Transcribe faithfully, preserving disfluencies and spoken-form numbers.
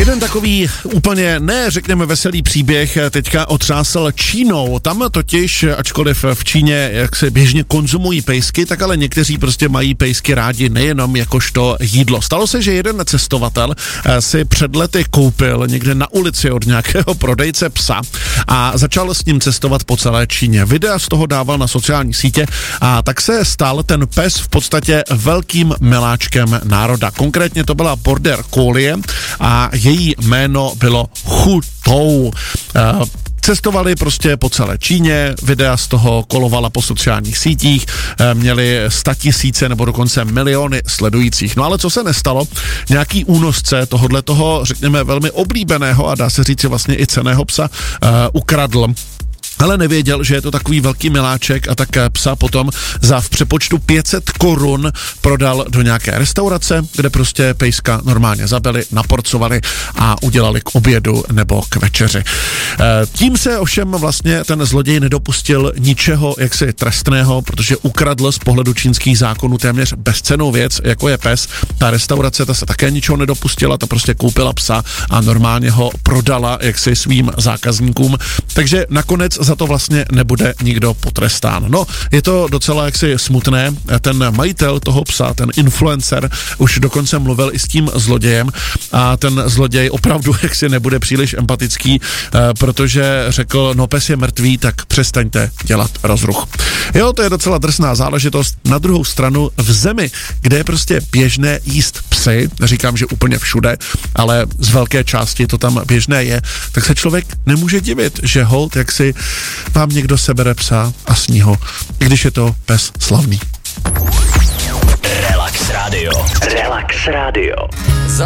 Jeden takový úplně, ne řekněme veselý příběh teďka otřásl Čínou. Tam totiž, ačkoliv v Číně jak se běžně konzumují pejsky, tak ale někteří prostě mají pejsky rádi nejenom jakožto jídlo. Stalo se, že jeden cestovatel si před lety koupil někde na ulici od nějakého prodejce psa a začal s ním cestovat po celé Číně. Videa z toho dával na sociální sítě a tak se stal ten pes v podstatě velkým miláčkem národa. Konkrétně to byla border collie a její jméno bylo Hu Tou. Cestovali prostě po celé Číně, videa z toho kolovala po sociálních sítích, měli statisíce nebo dokonce miliony sledujících. No ale co se nestalo? Nějaký únosce tohodle toho, řekněme, velmi oblíbeného a dá se říct vlastně i cenného psa uh, ukradl. Ale nevěděl, že je to takový velký miláček a tak psa potom za v přepočtu pět set korun prodal do nějaké restaurace, kde prostě pejska normálně zabili, naporcovali a udělali k obědu nebo k večeři. Tím se ovšem vlastně ten zloděj nedopustil ničeho jaksi trestného, protože ukradl z pohledu čínských zákonů téměř bezcennou věc, jako je pes. Ta restaurace, ta se také ničeho nedopustila, ta prostě koupila psa a normálně ho prodala jaksi svým zákazníkům. Takže nakonec za to vlastně nebude nikdo potrestán. No, je to docela jaksi smutné. Ten majitel toho psa, ten influencer, už dokonce mluvil i s tím zlodějem a ten zloděj opravdu jaksi nebude příliš empatický, protože řekl, no pes je mrtvý, tak přestaňte dělat rozruch. Jo, to je docela drsná záležitost. Na druhou stranu v zemi, kde je prostě běžné jíst psy, neříkám, že úplně všude, ale z velké části to tam běžné je, tak se člověk nemůže divit, že holt jaksi vám někdo sebere psa a sní ho, i když je to pes slavný. Relax Radio. Relax Radio.